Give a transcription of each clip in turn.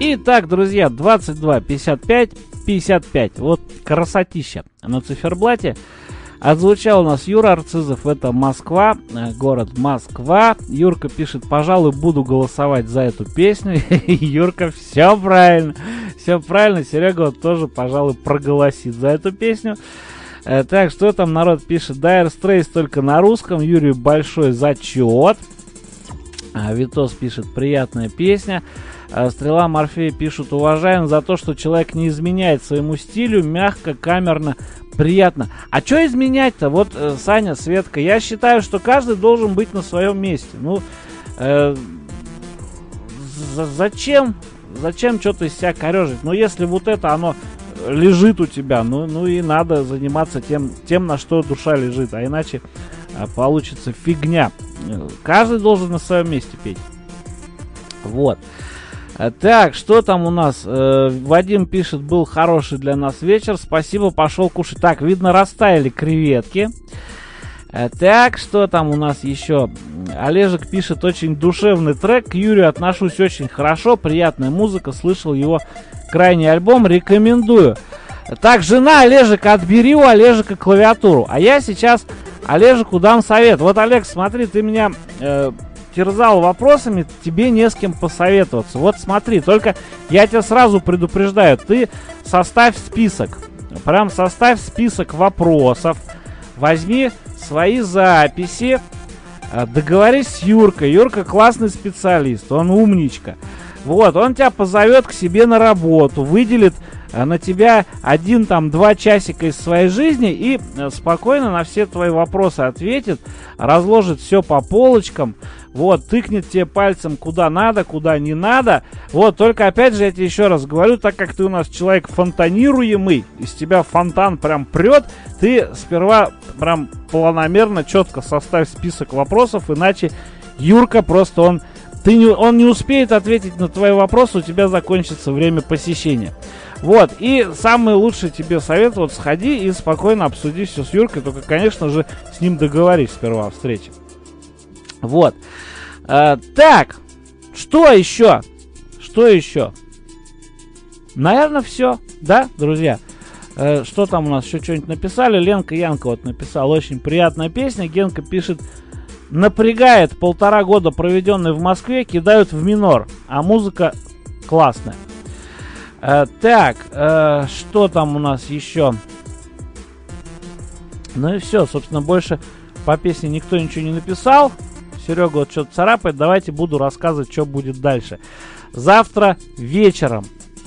Итак, друзья, 22 55 55. Вот красотища на циферблате. Отзвучал у нас Юра Арцизов, это Москва, город Москва. Юрка пишет: пожалуй, буду голосовать за эту песню. Юрка, все правильно, Серега вот тоже, пожалуй, проголосит за эту песню. Так, что там народ пишет? Dire Straits только на русском. Юрию большой зачет. Витос пишет: приятная песня. Стрела Морфея пишут: уважаем за то, что человек не изменяет своему стилю, мягко, камерно, приятно. А что изменять-то? Вот, Саня, Светка, я считаю, что каждый должен быть на своем месте. Ну, зачем что-то из себя корежить? Ну, если вот это оно лежит у тебя, ну и надо заниматься тем, на что душа лежит, а иначе получится фигня. Каждый должен на своем месте петь. Вот. Так, что там у нас? Вадим пишет: был хороший для нас вечер, спасибо, пошел кушать. Так, видно, растаяли креветки. Так, что там у нас еще? Олежек пишет: очень душевный трек, к Юрию отношусь очень хорошо, приятная музыка, слышал его крайний альбом, рекомендую. Так, жена Олежека, отбери у Олежека клавиатуру. А я сейчас Олежеку дам совет. Вот, Олег, смотри, ты меня терзал вопросами, тебе не с кем посоветоваться. Вот смотри, только я тебя сразу предупреждаю, ты составь список. Прям составь список вопросов. Возьми свои записи. Договорись с Юркой. Юрка классный специалист, он умничка. Вот, он тебя позовет к себе на работу, выделит на тебя 1-2 часика из своей жизни и спокойно на все твои вопросы ответит, разложит все по полочкам, вот, тыкнет тебе пальцем куда надо, куда не надо. Вот, только опять же я тебе еще раз говорю, так как ты у нас человек фонтанируемый, из тебя фонтан прям прет, ты сперва прям планомерно, четко составь список вопросов, иначе Юрка просто он не успеет ответить на твои вопросы, у тебя закончится время посещения. Вот, и самый лучший тебе совет, вот сходи и спокойно обсуди все с Юркой, только, конечно же, с ним договорись сперва о встрече. Вот. Так, что еще? Наверное, все, да, друзья? Что там у нас еще что-нибудь написали? Ленка Янка вот написала: очень приятная песня. Генка пишет: напрягает, 1,5 года проведенные в Москве кидают в минор, а музыка классная. Так, что там у нас еще? Ну и все, собственно, больше по песне никто ничего не написал. Серега вот что-то царапает, давайте буду рассказывать, что будет дальше. Завтра вечером,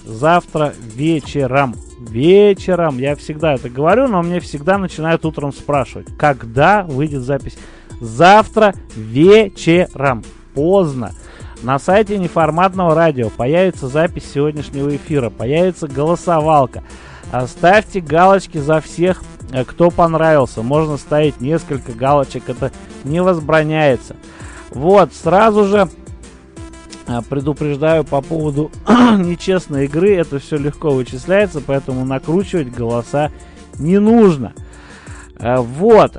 я всегда это говорю, но мне всегда начинают утром спрашивать, когда выйдет запись. Завтра вечером, поздно, на сайте Неформатного радио появится запись сегодняшнего эфира, появится голосовалка. Ставьте галочки за всех, кто понравился. Можно ставить несколько галочек, это не возбраняется. Вот, сразу же предупреждаю по поводу нечестной игры. Это все легко вычисляется, поэтому накручивать голоса не нужно. Вот.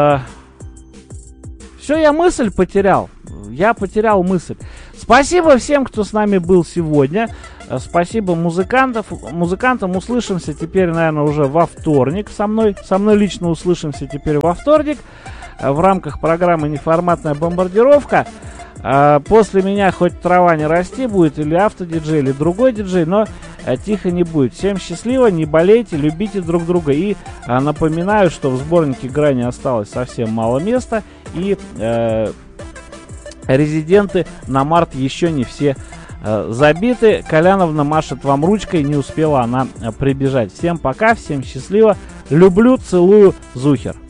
Все, я мысль потерял. Я потерял мысль. Спасибо всем, кто с нами был сегодня. Спасибо музыкантам. Услышимся теперь, наверное, уже во вторник. Со мной лично услышимся теперь во вторник в рамках программы «Неформатная бомбардировка». После меня хоть трава не расти будет, или автодиджей, или другой диджей, но тихо не будет. Всем счастливо, не болейте, любите друг друга. И напоминаю, что в сборнике «Грани» осталось совсем мало места. И резиденты на март еще не все забиты. Коляновна машет вам ручкой, не успела она прибежать. Всем пока, всем счастливо. Люблю, целую, Зухер.